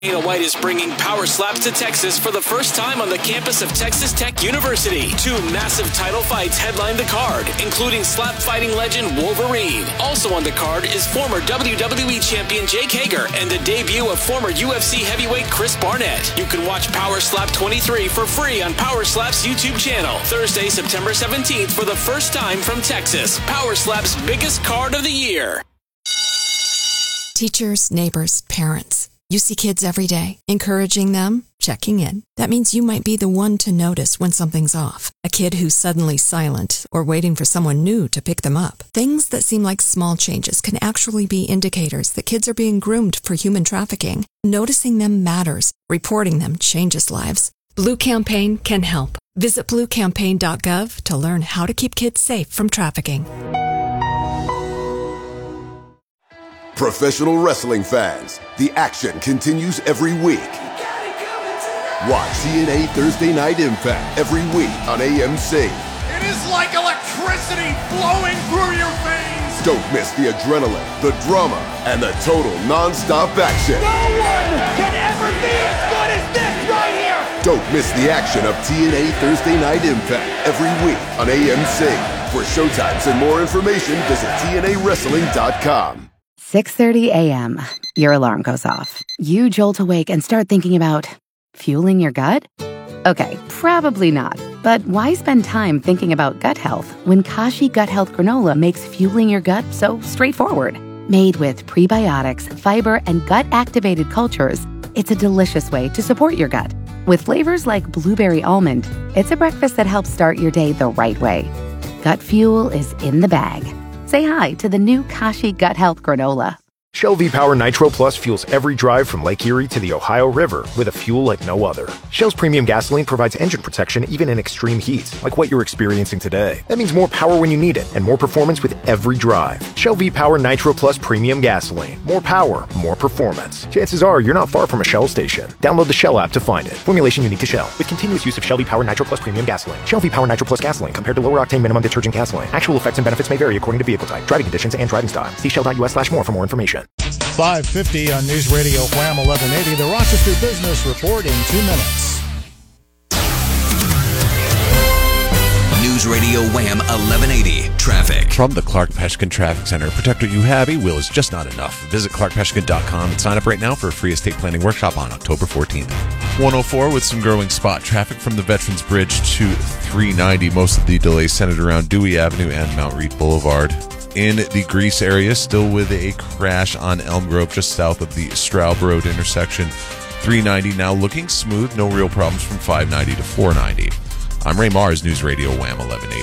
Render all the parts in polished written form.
Dana White is bringing Power Slaps to Texas for the first time on the campus of Texas Tech University. 2 massive title fights headline the card, including slap fighting legend Wolverine. Also on the card is former WWE champion Jake Hager and the debut of former UFC heavyweight Chris Barnett. You can watch Power Slap 23 for free on Power Slap's YouTube channel. Thursday, September 17th for the first time from Texas. Power Slap's biggest card of the year. Teachers, neighbors, parents. You see kids every day, encouraging them, checking in. That means you might be the one to notice when something's off. A kid who's suddenly silent or waiting for someone new to pick them up. Things that seem like small changes can actually be indicators that kids are being groomed for human trafficking. Noticing them matters. Reporting them changes lives. Blue Campaign can help. Visit bluecampaign.gov to learn how to keep kids safe from trafficking. Professional wrestling fans, the action continues every week. Watch TNA Thursday Night Impact every week on AMC. It is like electricity flowing through your veins. Don't miss the adrenaline, the drama, and the total non-stop action. No one can ever be as good as this right here. Don't miss the action of TNA Thursday Night Impact every week on AMC. For showtimes and more information, visit TNAWrestling.com. 6:30 a.m. Your alarm goes off. You jolt awake and start thinking about fueling your gut? Okay, probably not. But why spend time thinking about gut health when Kashi Gut Health Granola makes fueling your gut so straightforward? Made with prebiotics, fiber, and gut-activated cultures, it's a delicious way to support your gut. With flavors like blueberry almond, it's a breakfast that helps start your day the right way. Gut fuel is in the bag. Say hi to the new Kashi Gut Health Granola. Shell V-Power Nitro Plus fuels every drive from Lake Erie to the Ohio River with a fuel like no other. Shell's premium gasoline provides engine protection even in extreme heat, like what you're experiencing today. That means more power when you need it and more performance with every drive. Shell V-Power Nitro Plus premium gasoline. More power, more performance. Chances are you're not far from a Shell station. Download the Shell app to find it. Formulation unique to Shell. With continuous use of Shell V-Power Nitro Plus premium gasoline. Shell V-Power Nitro Plus gasoline compared to lower octane minimum detergent gasoline. Actual effects and benefits may vary according to vehicle type, driving conditions, and driving style. See shell.us/more for more information. 5:50 on News Radio Wham 1180, the Rochester Business Report in 2 minutes. News Radio Wham 1180 Traffic. From the Clark Peshkin Traffic Center, protect what you have. A-Will is just not enough. Visit clarkpeshkin.com and sign up right now for a free estate planning workshop on October 14th. 104 with some growing spot traffic from the Veterans Bridge to 390. Most of the delays centered around Dewey Avenue and Mount Reed Boulevard. In the Greece area, still with a crash on Elm Grove just south of the Straub Road intersection. 390 now looking smooth. No real problems from 590 to 490. I'm Ray Mars, News Radio Wham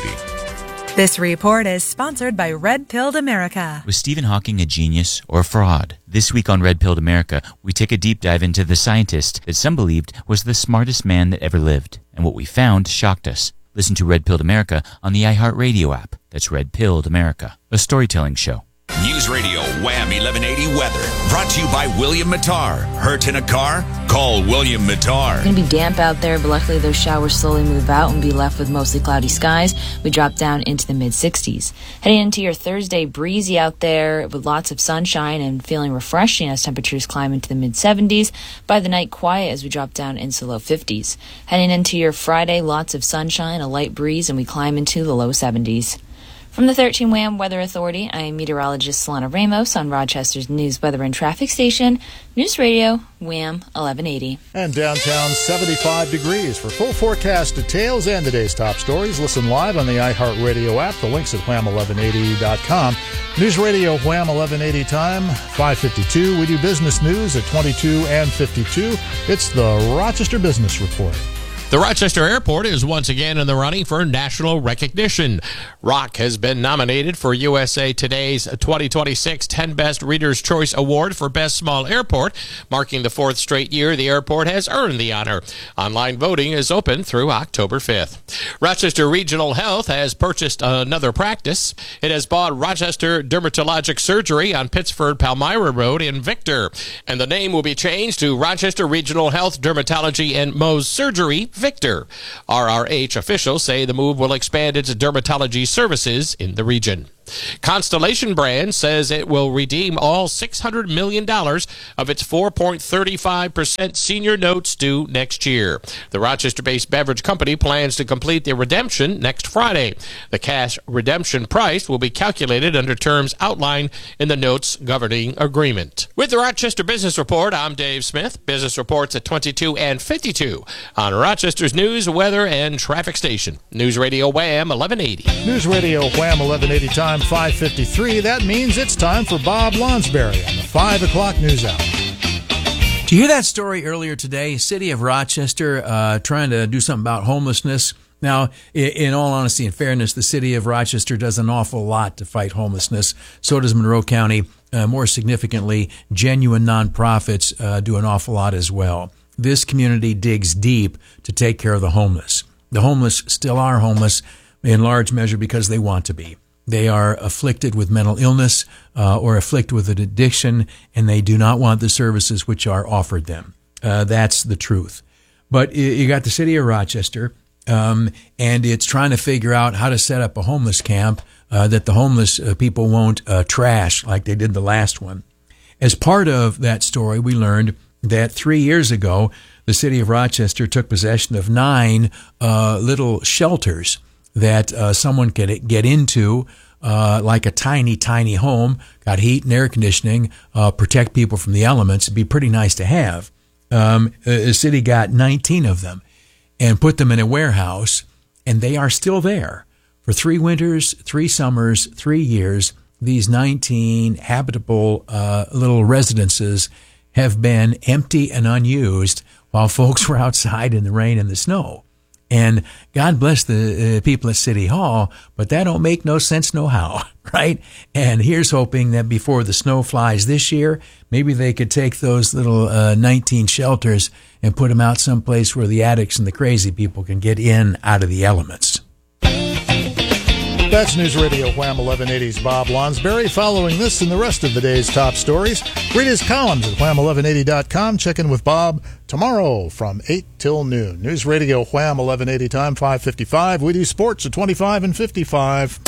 1180. This report is sponsored by Red Pilled America. Was Stephen Hawking a genius or a fraud? This week on Red Pilled America, we take a deep dive into the scientist that some believed was the smartest man that ever lived. And what we found shocked us. Listen to Red Pilled America on the iHeartRadio app. That's Red Pilled America, a storytelling show. News Radio Wham 1180 Weather. Brought to you by William Mattar. Hurt in a car? Call William Mattar. It's going to be damp out there, but luckily those showers slowly move out and be left with mostly cloudy skies. We drop down into the mid-60s. Heading into your Thursday, breezy out there with lots of sunshine and feeling refreshing as temperatures climb into the mid-70s. By the night, quiet as we drop down into the low 50s. Heading into your Friday, lots of sunshine, a light breeze, and we climb into the low 70s. From the 13 WHAM Weather Authority, I'm meteorologist Solana Ramos on Rochester's News, Weather, and Traffic Station, News Radio, WHAM 1180. And downtown, 75 degrees. For full forecast details and today's top stories, listen live on the iHeartRadio app. The link's at wham1180.com. News Radio Wham 1180 time, 5:52. We do business news at 22 and 52. It's the Rochester Business Report. The Rochester Airport is once again in the running for national recognition. Rock has been nominated for USA Today's 2026 10 Best Reader's Choice Award for Best Small Airport, marking the 4th straight year the airport has earned the honor. Online voting is open through October 5th. Rochester Regional Health has purchased another practice. It has bought Rochester Dermatologic Surgery on Pittsford Palmyra Road in Victor, and the name will be changed to Rochester Regional Health Dermatology and Mohs Surgery Victor. RRH officials say the move will expand its dermatology services in the region. Constellation Brands says it will redeem all $600 million of its 4.35% senior notes due next year. The Rochester-based beverage company plans to complete the redemption next Friday. The cash redemption price will be calculated under terms outlined in the notes governing agreement. With the Rochester Business Report, I'm Dave Smith. Business reports at 22 and 52 on Rochester's news, weather, and traffic station. News Radio Wham 1180. News Radio Wham 1180 time 5:53. That means it's time for Bob Lonsberry on the 5 o'clock news hour. Did you hear that story earlier today? City of Rochester trying to do something about homelessness. Now, in all honesty and fairness, the city of Rochester does an awful lot to fight homelessness. So does Monroe County. More significantly, genuine nonprofits do an awful lot as well. This community digs deep to take care of the homeless. The homeless still are homeless in large measure because they want to be. They are afflicted with mental illness or afflicted with an addiction, and they do not want the services which are offered them. That's the truth. But you got the city of Rochester, and it's trying to figure out how to set up a homeless camp that the homeless people won't trash like they did the last one. As part of that story, we learned that 3 years ago, the city of Rochester took possession of 9 little shelters that someone could get into, like a tiny, tiny home, got heat and air conditioning, protect people from the elements. It'd be pretty nice to have. The city got 19 of them and put them in a warehouse, and they are still there. For 3 winters, 3 summers, 3 years, these 19 habitable little residences have been empty and unused while folks were outside in the rain and the snow. And God bless the people at City Hall, but that don't make no sense no how, right? And here's hoping that before the snow flies this year, maybe they could take those little 19 shelters and put them out someplace where the addicts and the crazy people can get in out of the elements. That's News Radio Wham 1180's Bob Lonsberry. Following this and the rest of the day's top stories, read his columns at wham1180.com. Check in with Bob tomorrow from 8 till noon. News Radio Wham 1180 time 5:55. We do sports at 25 and 55.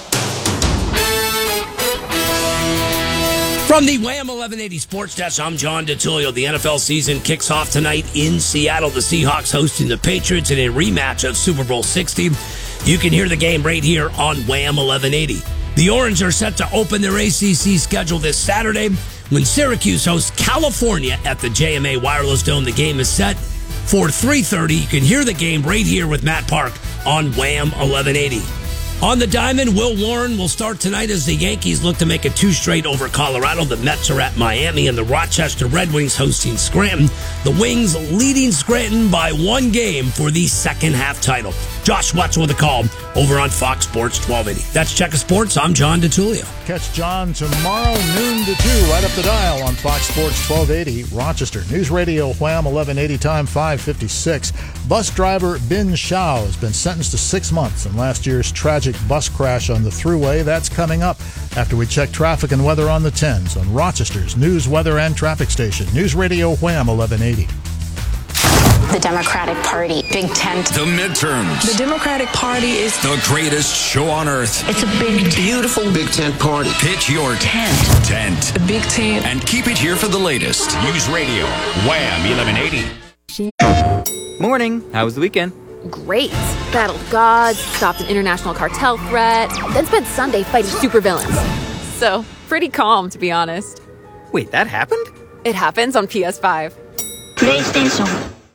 From the Wham 1180 Sports Desk, I'm John DeTullio. The NFL season kicks off tonight in Seattle. The Seahawks hosting the Patriots in a rematch of Super Bowl 60. You can hear the game right here on Wham 1180. The Orange are set to open their ACC schedule this Saturday when Syracuse hosts California at the JMA Wireless Dome. The game is set for 3:30. You can hear the game right here with Matt Park on Wham 1180. On the diamond, Will Warren will start tonight as the Yankees look to make it 2 straight over Colorado. The Mets are at Miami, and the Rochester Red Wings hosting Scranton. The Wings leading Scranton by 1 game for the second half title. Josh Wetzel with a call over on Fox Sports 1280. That's Checker Sports. I'm John DeTullio. Catch John tomorrow, noon to 2, right up the dial on Fox Sports 1280 Rochester. News Radio Wham 1180 time 5:56. Bus driver Bin Shao has been sentenced to 6 months in last year's tragic bus crash on the Thruway. That's coming up after we check traffic and weather on the 10s on Rochester's news, weather, and traffic station. News Radio Wham 1180. The Democratic Party, Big Tent. The midterms. The Democratic Party is the greatest show on earth. It's a big, beautiful Big Tent party. Pitch your tent. The Big Tent. And keep it here for the latest. News Radio, Wham 1180. Morning. How was the weekend? Great. Battled gods, stopped an international cartel threat, then spent Sunday fighting supervillains. So, pretty calm, to be honest. Wait, that happened? It happens on PS5. PlayStation.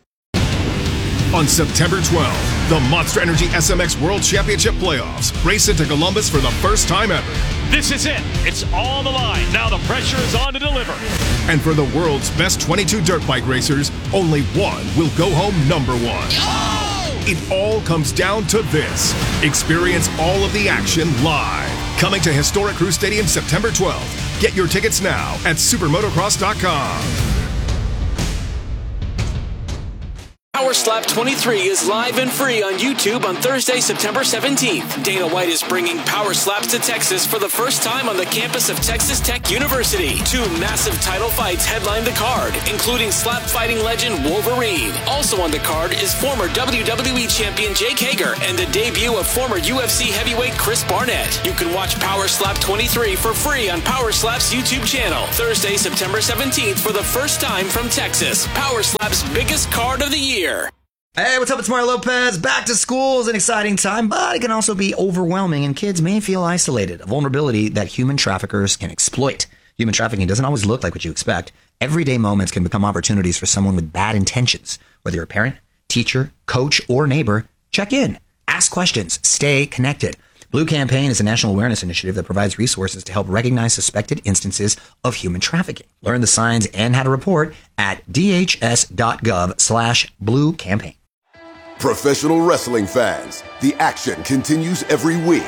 On September 12th, the Monster Energy SMX World Championship Playoffs race into Columbus for the first time ever. This is it. It's on the line. Now the pressure is on to deliver. And for the world's best 22 dirt bike racers, only one will go home number 1. It all comes down to this. Experience all of the action live. Coming to historic Crew Stadium September 12th. Get your tickets now at supermotocross.com. Power Slap 23 is live and free on YouTube on Thursday, September 17th. Dana White is bringing Power Slaps to Texas for the first time on the campus of Texas Tech University. 2 massive title fights headline the card, including slap fighting legend Wolverine. Also on the card is former WWE champion Jake Hager and the debut of former UFC heavyweight Chris Barnett. You can watch Power Slap 23 for free on Power Slap's YouTube channel. Thursday, September 17th for the first time from Texas. Power Slap's biggest card of the year. Hey, what's up? It's Mario Lopez. Back to school is an exciting time, but it can also be overwhelming, and kids may feel isolated, a vulnerability that human traffickers can exploit. Human trafficking doesn't always look like what you expect. Everyday moments can become opportunities for someone with bad intentions. Whether you're a parent, teacher, coach, or neighbor, check in. Ask questions. Stay connected. Blue Campaign is a national awareness initiative that provides resources to help recognize suspected instances of human trafficking. Learn the signs and how to report at dhs.gov/Blue Campaign. Professional wrestling fans, the action continues every week.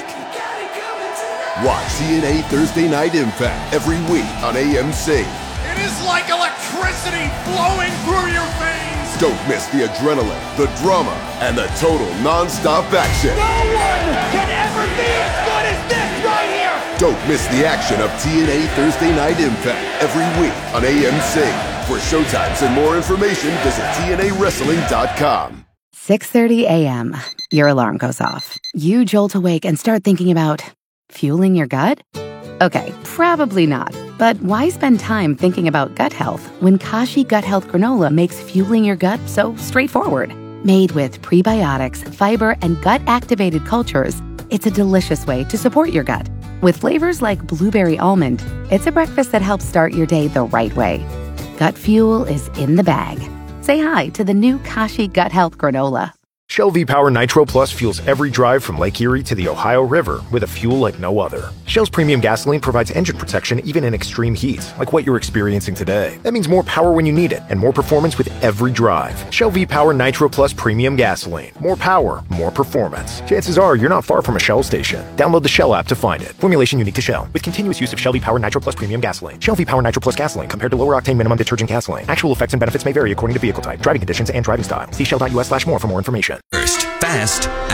Watch TNA Thursday Night Impact every week on AMC. It is like electricity flowing through your veins. Don't miss the adrenaline, the drama, and the total non-stop action. No one can ever be as good as this right here. Don't miss the action of TNA Thursday Night Impact every week on AMC. For showtimes and more information, visit TNAWrestling.com. 6:30 a.m. Your alarm goes off. You jolt awake and start thinking about fueling your gut? Okay, probably not. But why spend time thinking about gut health when Kashi Gut Health Granola makes fueling your gut so straightforward? Made with prebiotics, fiber, and gut-activated cultures, it's a delicious way to support your gut. With flavors like blueberry almond, it's a breakfast that helps start your day the right way. Gut fuel is in the bag. Say hi to the new Kashi Gut Health Granola. Shell V-Power Nitro Plus fuels every drive from Lake Erie to the Ohio River with a fuel like no other. Shell's premium gasoline provides engine protection even in extreme heat, like what you're experiencing today. That means more power when you need it, and more performance with every drive. Shell V-Power Nitro Plus premium gasoline. More power, more performance. Chances are you're not far from a Shell station. Download the Shell app to find it. Formulation unique to Shell, with continuous use of Shell V-Power Nitro Plus premium gasoline. Shell V-Power Nitro Plus gasoline compared to lower octane minimum detergent gasoline. Actual effects and benefits may vary according to vehicle type, driving conditions, and driving style. See shell.us/more for more information. First, fast,